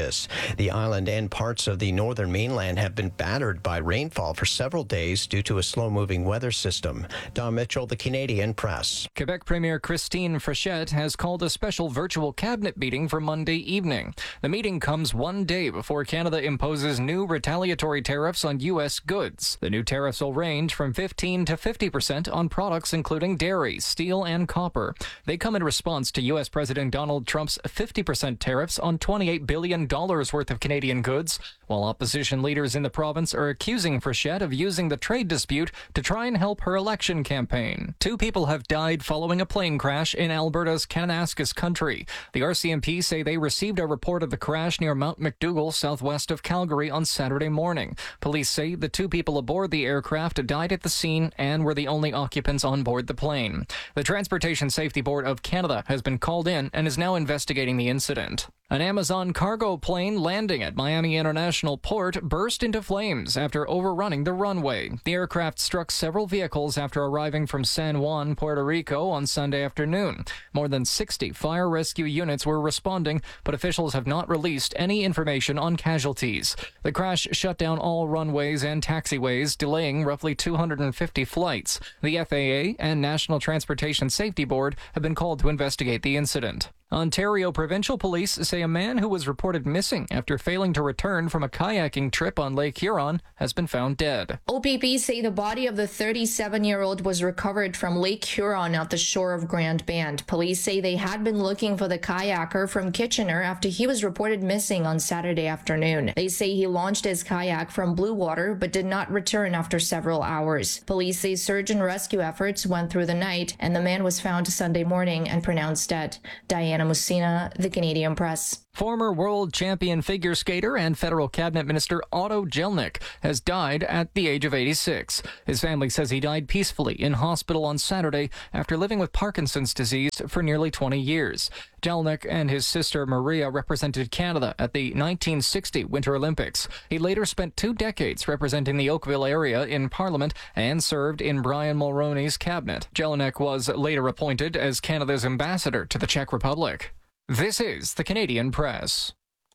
Speaker 32: Mauritius. The island and parts of the northern mainland have been battered by rainfall for several days due to a slow-moving weather system. Don Mitchell, the Canadian Press.
Speaker 31: Quebec Premier Christine Frechette has called a special virtual cabinet meeting for Monday evening. The meeting comes one day before Canada imposes new retaliatory tariffs on U.S. goods. The new tariffs will range from 15% to 50% on products including dairy, steel, and copper. They come in response to U.S. President Donald Trump's 50% tariffs on $28 billion worth of Canadian goods, while opposition leaders in the province are accusing Frechette of using the trade dispute to try and help her election campaign. 2 people have died following a plane crash in Alberta's Kananaskis country. The RCMP say they received a report of the crash near Mount McDougall, southwest of Calgary, on Saturday morning. Police say the 2 people aboard the aircraft died at the scene and were the only occupants on board the plane. The Transportation Safety Board of Canada has been called in and is now investigating the incident. An Amazon cargo plane landing at Miami International Port burst into flames after overrunning the runway. The aircraft struck several vehicles after arriving from San Juan, Puerto Rico on Sunday afternoon. More than 60 fire rescue units were responding, but officials have not released any information on casualties. The crash shut down all runways and taxiways, delaying roughly 250 flights. The FAA and National Transportation Safety Board have been called to investigate the incident. Ontario Provincial Police say a man who was reported missing after failing to return from a kayaking trip on Lake Huron has been found dead.
Speaker 7: OPP say the body of the 37-year-old was recovered from Lake Huron at the shore of Grand Band. Police say they had been looking for the kayaker from Kitchener after he was reported missing on Saturday afternoon. They say he launched his kayak from Blue Water but did not return after several hours. Police say search and rescue efforts went through the night and the man was found Sunday morning and pronounced dead. Diana Musina, The Canadian Press.
Speaker 31: Former world champion figure skater and federal cabinet minister Otto Jelnik has died at the age of 86. His family says he died peacefully in hospital on Saturday after living with Parkinson's disease for nearly 20 years. Jelnik and his sister Maria represented Canada at the 1960 Winter Olympics. He later spent 2 decades representing the Oakville area in Parliament and served in Brian Mulroney's cabinet. Jelnik was later appointed as Canada's ambassador to the Czech Republic. This is the Canadian Press.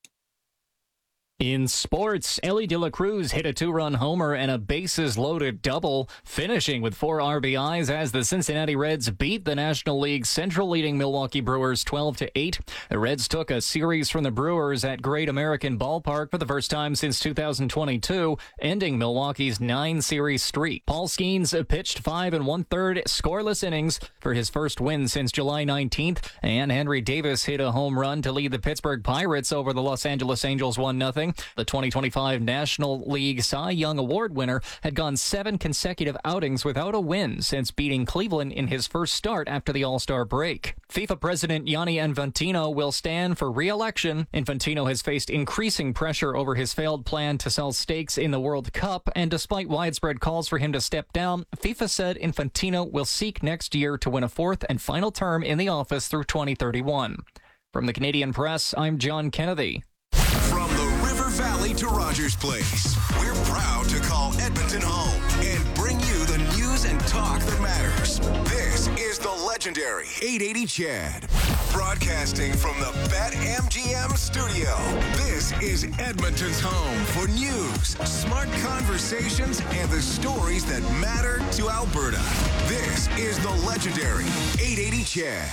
Speaker 31: In sports, Ellie De La Cruz hit a 2-run homer and a bases-loaded double, finishing with 4 RBIs as the Cincinnati Reds beat the National League Central-leading Milwaukee Brewers 12-8. The Reds took a series from the Brewers at Great American Ballpark for the first time since 2022, ending Milwaukee's 9-series streak. Paul Skeens pitched 5 1/3 scoreless innings for his first win since July 19th, and Henry Davis hit a home run to lead the Pittsburgh Pirates over the Los Angeles Angels 1-0. The 2025 National League Cy Young Award winner had gone 7 consecutive outings without a win since beating Cleveland in his first start after the All-Star break. FIFA President Gianni Infantino will stand for re-election. Infantino has faced increasing pressure over his failed plan to sell stakes in the World Cup, and despite widespread calls for him to step down, FIFA said Infantino will seek next year to win a 4th and final term in the office through 2031. From the Canadian Press, I'm John Kennedy.
Speaker 3: From the River Valley to Rogers Place, we're proud to call Edmonton home and bring you the news and talk that matters. This is the legendary 880 Chad, broadcasting from the BetMGM studio. This is Edmonton's home for news, smart conversations, and the stories that matter to Alberta. This is the legendary 880 Chad.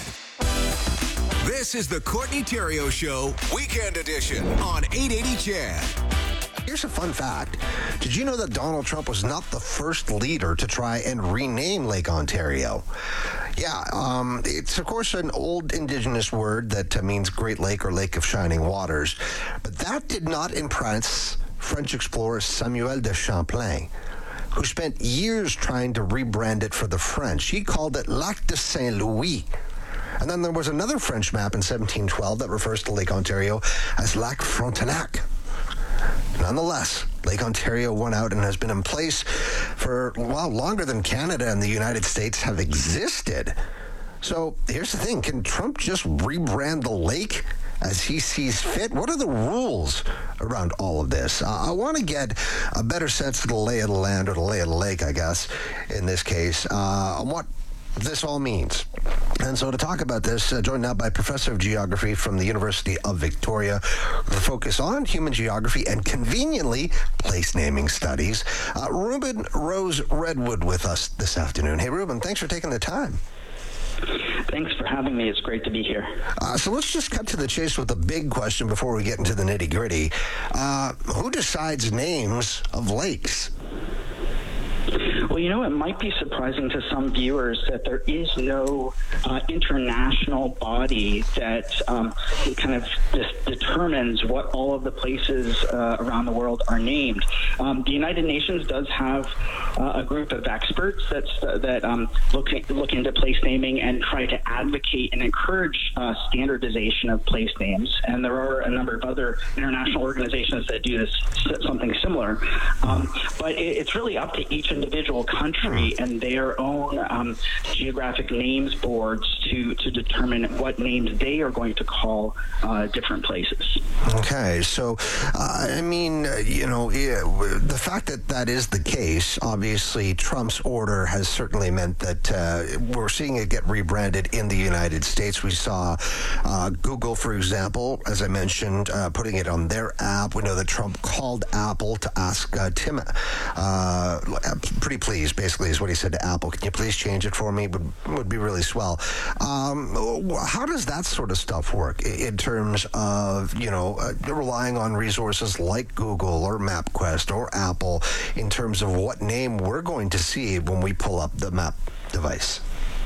Speaker 3: This is the Courtney Theriault Show, Weekend Edition on 880 Chad.
Speaker 8: Here's a fun fact. Did you know that Donald Trump was not the first leader to try and rename Lake Ontario? Yeah, it's, of course, an old Indigenous word that means Great Lake or Lake of Shining Waters. But that did not impress French explorer Samuel de Champlain, who spent years trying to rebrand it for the French. He called it Lac de Saint-Louis. And then there was another French map in 1712 that refers to Lake Ontario as Lac Frontenac. Nonetheless, Lake Ontario won out and has been in place for, well, longer than Canada and the United States have existed. So here's the thing. Can Trump just rebrand the lake as he sees fit? What are the rules around all of this? I want to get a better sense of the lay of the land, or the lay of the lake, I guess, in this case, on what this all means. And so to talk about this, joined now by Professor of Geography from the University of Victoria, with a focus on human geography and conveniently place naming studies, Ruben Rose Redwood with us this afternoon. Hey, Ruben, thanks for taking the time.
Speaker 9: Thanks for having me. It's great to be here.
Speaker 8: So let's just cut to the chase with the big question before we get into the nitty-gritty. Who decides names of lakes?
Speaker 9: Well, you know, it might be surprising to some viewers that there is no international body that kind of determines what all of the places around the world are named. The United Nations does have a group of experts that look into place naming and try to advocate and encourage standardization of place names. And there are a number of other international organizations that do this, something similar. But it's really up to each individual country and their own geographic names boards to determine what names they are going to call different places.
Speaker 8: Okay, so I mean, the fact that is the case, obviously Trump's order has certainly meant that we're seeing it get rebranded in the United States. We saw Google, for example, as I mentioned, putting it on their app. We know that Trump called Apple to ask Tim, pretty please, basically, is what he said to Apple. Can you please change it for me? Would be really swell. How does that sort of stuff work in terms of, relying on resources like Google or MapQuest or Apple in terms of what name we're going to see when we pull up the map device?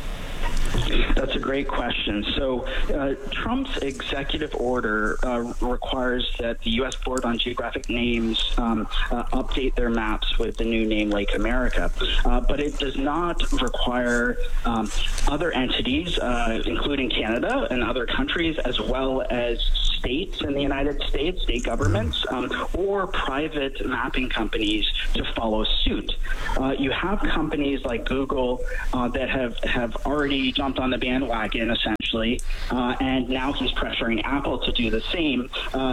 Speaker 9: That's a great question. So Trump's executive order requires that the U.S. Board on Geographic Names update their maps with the new name Lake America. But it does not require other entities, including Canada and other countries, as well as states in the United States, state governments, or private mapping companies to follow suit. You have companies like Google that have already jumped on the bandwagon, essentially, and now he's pressuring Apple to do the same.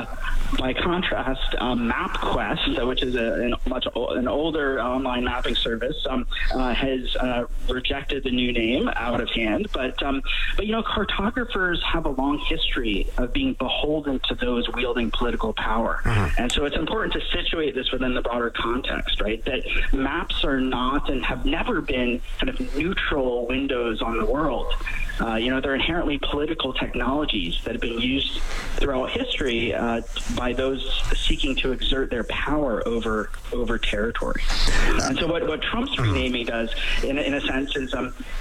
Speaker 9: By contrast, MapQuest, which is an older online mapping service, has rejected the new name out of hand. But cartographers have a long history of being beholden to those wielding political power, and so it's important to situate this within the broader context, right? That maps are not and have never been kind of neutral windows on the world. They're inherently political technologies that have been used throughout history by those seeking to exert their power over territory. And so what Trump's renaming does, in a sense, is,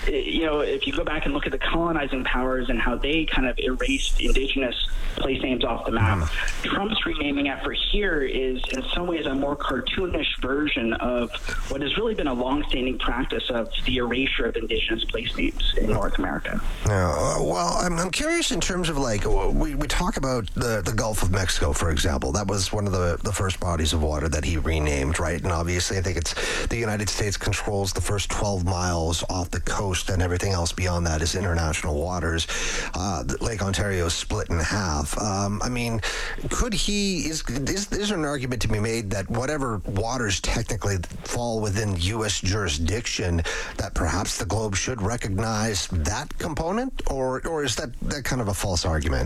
Speaker 9: if you go back and look at the colonizing powers and how they kind of erased indigenous place names off the map, Trump's renaming effort here is in some ways a more cartoonish version of what has really been a long-standing practice of the erasure of indigenous place names in North America.
Speaker 8: Well, I'm curious in terms of, like, we talk about the Gulf of Mexico, for example. That was one of the first bodies of water that he renamed, right? And obviously, I think it's the United States controls the first 12 miles off the coast, and everything else beyond that is international waters. Lake Ontario is split in half. I mean, is there an argument to be made that whatever waters technically fall within U.S. jurisdiction, that perhaps the globe should recognize that component, or is that kind of a false argument?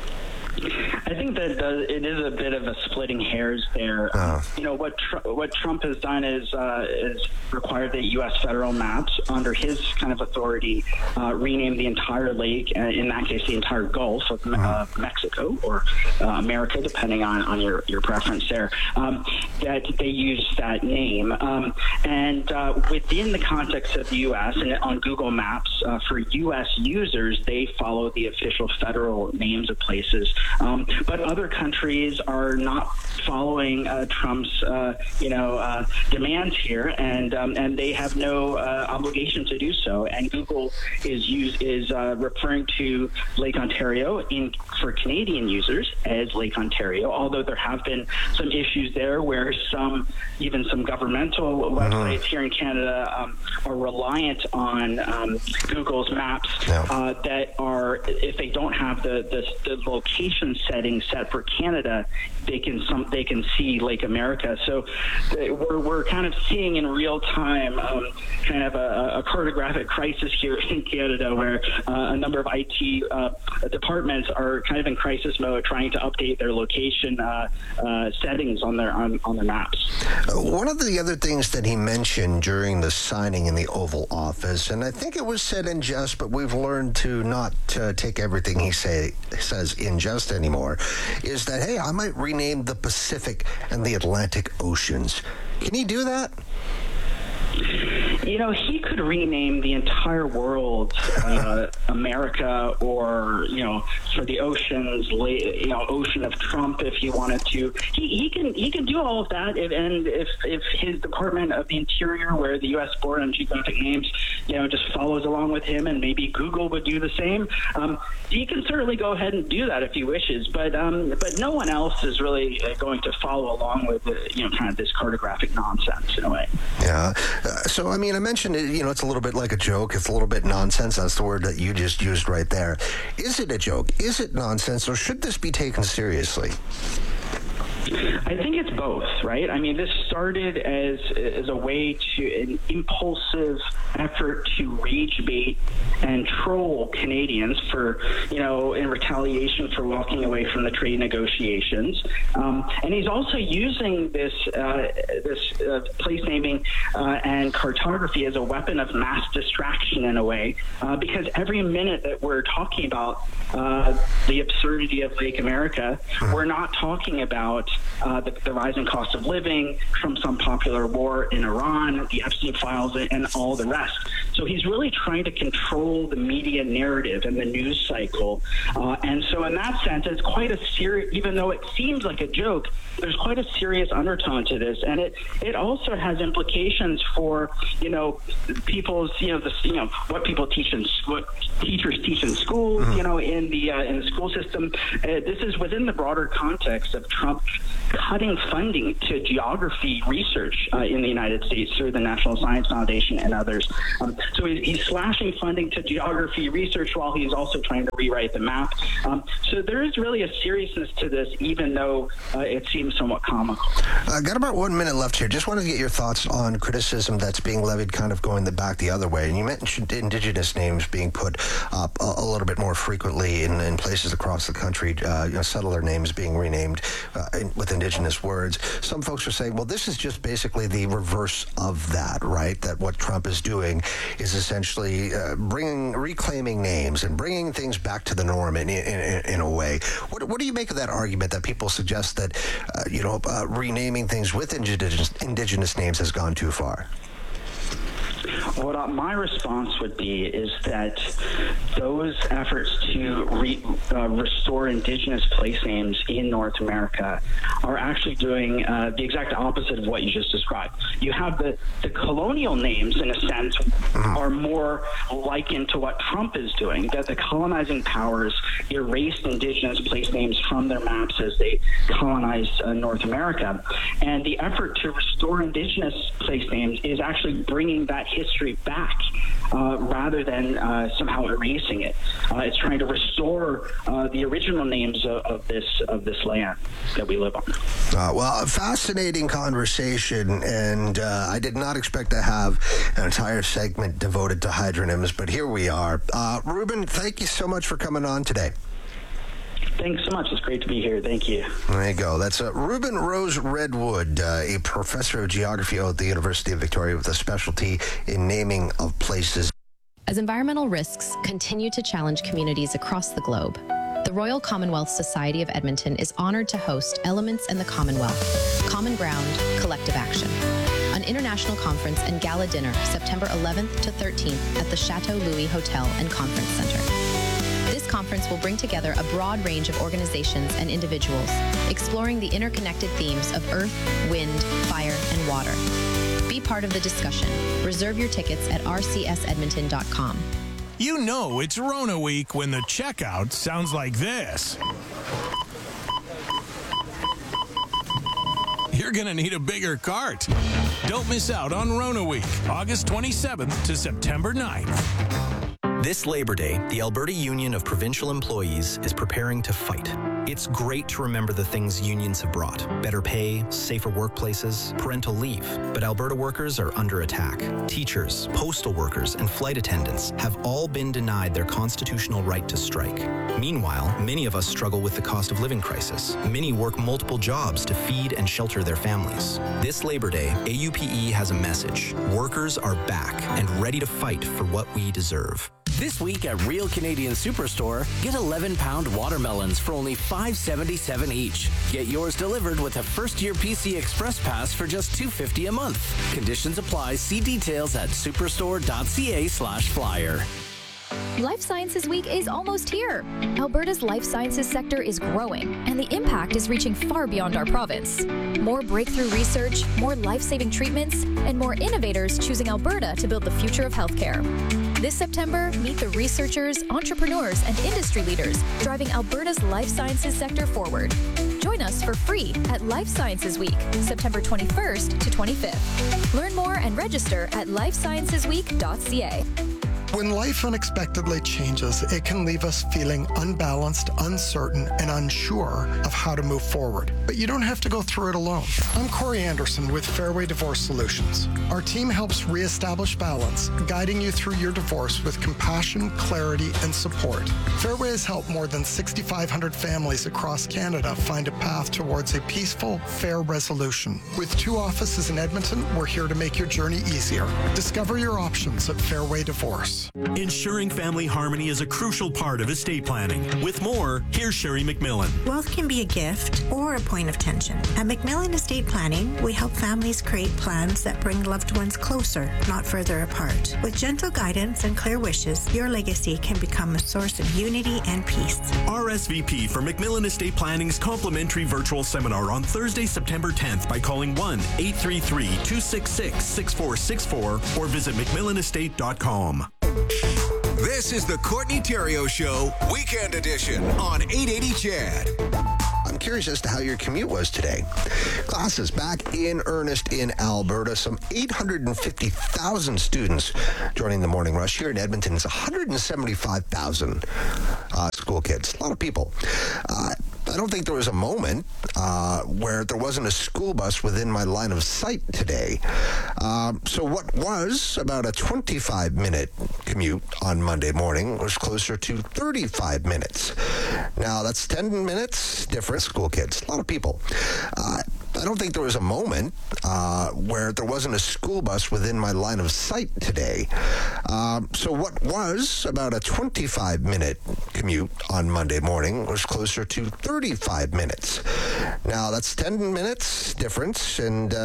Speaker 9: I think that it is a bit of a splitting hairs there. What Trump has done is required that U.S. federal maps, under his kind of authority, rename the entire lake, in that case, the entire Gulf of Mexico or America, depending on your preference there, that they use that name. And within the context of the U.S. and on Google Maps, for U.S. users, they follow the official federal names of places. But other countries are not following Trump's, demands here, and they have no obligation to do so. And Google is referring to Lake Ontario for Canadian users as Lake Ontario. Although there have been some issues there where some governmental websites here in Canada are reliant on Google's maps that are, if they don't have the location set setting set for Canada, they can see Lake America. So we're kind of seeing in real time kind of a cartographic crisis here in Canada, where a number of IT departments are kind of in crisis mode, trying to update their location settings on their maps.
Speaker 8: One of the other things that he mentioned during the signing in the Oval Office, and I think it was said in jest, but we've learned to not take everything he says in jest anymore, is that, hey, I might rename the Pacific and the Atlantic Oceans. Can he do that?
Speaker 9: You know, he could rename the entire world America, or, you know, for the oceans, you know, Ocean of Trump if he wanted to. He can do all of that, and if his Department of the Interior, where the U.S. Board on Geographic Names, you know, just follows along with him, and maybe Google would do the same. He can certainly go ahead and do that if he wishes, but no one else is really going to follow along with you know, kind of this cartographic nonsense in a way.
Speaker 8: Yeah. So, I mean, I mentioned it, you know, it's a little bit like a joke. It's a little bit nonsense. That's the word that you just used right there. Is it a joke? Is it nonsense? Or should this be taken seriously?
Speaker 9: I think it's both, right? I mean, this started as a way to an impulsive effort to rage bait and troll Canadians for, you know, in retaliation for walking away from the trade negotiations. And he's also using this place naming and cartography as a weapon of mass distraction in a way, because every minute that we're talking about the absurdity of Lake America, we're not talking about the rising cost of living, Trump's unpopular war in Iran, the Epstein files, and all the rest. So he's really trying to control the media narrative and the news cycle. And so in that sense, it's quite a serious, even though it seems like a joke, there's quite a serious undertone to this. And it also has implications for, you know, people's, you know, what people teach in, what teachers teach in schools, you know, in the school system. This is within the broader context of Trump cutting funding to geography research in the United States through the National Science Foundation and others. So he's slashing funding to geography research while he's also trying to rewrite the map. So there is really a seriousness to this, even though it seems somewhat comical.
Speaker 8: I got about 1 minute left here. Just wanted to get your thoughts on criticism that's being levied kind of going back the other way. And you mentioned Indigenous names being put up a little bit more frequently in places across the country, you know, settler names being renamed with Indigenous words. Some folks are saying, well, this is just basically the reverse of that, right? That what Trump is doing is essentially reclaiming names and bringing things back to the norm in a way. What do you make of that argument that people suggest that, renaming things with indigenous names has gone too far?
Speaker 9: What my response would be is that those efforts to restore Indigenous place names in North America are actually doing the exact opposite of what you just described. You have the colonial names, in a sense, are more likened to what Trump is doing, that the colonizing powers erased Indigenous place names from their maps as they colonized North America. And the effort to restore Indigenous place names is actually bringing that history back rather than somehow erasing it. It's trying to restore the original names of this land that we live on.
Speaker 8: Well, a fascinating conversation, and I did not expect to have an entire segment devoted to hydronyms, but here we are. Ruben, thank you so much for coming on today.
Speaker 9: Thanks so much. It's great to be here. Thank you.
Speaker 8: There you go. That's Ruben Rose Redwood, a professor of geography at the University of Victoria with a specialty in naming of places.
Speaker 2: As environmental risks continue to challenge communities across the globe, the Royal Commonwealth Society of Edmonton is honored to host Elements in the Commonwealth, Common Ground, Collective Action, an international conference and gala dinner September 11th to 13th at the Chateau Louis Hotel and Conference Center. This conference will bring together a broad range of organizations and individuals, exploring the interconnected themes of earth, wind, fire, and water. Be part of the discussion. Reserve your tickets at rcsedmonton.com.
Speaker 10: You know it's Rona Week when the checkout sounds like this. You're going to need a bigger cart. Don't miss out on Rona Week, August 27th to September 9th.
Speaker 24: This Labor Day, the Alberta Union of Provincial Employees is preparing to fight. It's great to remember the things unions have brought. Better pay, safer workplaces, parental leave. But Alberta workers are under attack. Teachers, postal workers, and flight attendants have all been denied their constitutional right to strike. Meanwhile, many of us struggle with the cost of living crisis. Many work multiple jobs to feed and shelter their families. This Labor Day, AUPE has a message. Workers are back and ready to fight for what we deserve.
Speaker 1: This week at Real Canadian Superstore, get 11-pound watermelons for only $5.77 each. Get yours delivered with a first-year PC Express Pass for just $2.50 a month. Conditions apply. See details at superstore.ca/flyer.
Speaker 4: Life Sciences Week is almost here. Alberta's life sciences sector is growing, and the impact is reaching far beyond our province. More breakthrough research, more life-saving treatments, and more innovators choosing Alberta to build the future of healthcare. This September, meet the researchers, entrepreneurs, and industry leaders driving Alberta's life sciences sector forward. Join us for free at Life Sciences Week, September 21st to 25th. Learn more and register at lifesciencesweek.ca.
Speaker 15: When life unexpectedly changes, it can leave us feeling unbalanced, uncertain, and unsure of how to move forward. But you don't have to go through it alone. I'm Corey Anderson with Fairway Divorce Solutions. Our team helps reestablish balance, guiding you through your divorce with compassion, clarity, and support. Fairway has helped more than 6,500 families across Canada find a path towards a peaceful, fair resolution. With 2 offices in Edmonton, we're here to make your journey easier. Discover your options at Fairway Divorce.
Speaker 11: Ensuring family harmony is a crucial part of estate planning. With more, here's Sherry McMillan.
Speaker 12: Wealth can be a gift or a point of tension. At McMillan Estate Planning, we help families create plans that bring loved ones closer, not further apart. With gentle guidance and clear wishes, your legacy can become a source of unity and peace.
Speaker 11: RSVP for McMillan Estate Planning's complimentary virtual seminar on Thursday, September 10th by calling 1-833-266-6464 or visit McMillanestate.com.
Speaker 3: This is the Courtney Theriault Show, Weekend Edition on 880 CHED.
Speaker 8: I'm curious as to how your commute was today. Classes back in earnest in Alberta. Some 850,000 students joining the morning rush. Here in Edmonton, it's 175,000 school kids. A lot of people. I don't think there was a moment where there wasn't a school bus within my line of sight today. So what was about a 25-minute commute on Monday morning was closer to 35 minutes. Now, that's 10 minutes different. School kids, a lot of people. I don't think there was a moment where there wasn't a school bus within my line of sight today. So what was about a 25-minute commute on Monday morning was closer to 35 minutes. Now, that's 10 minutes difference, and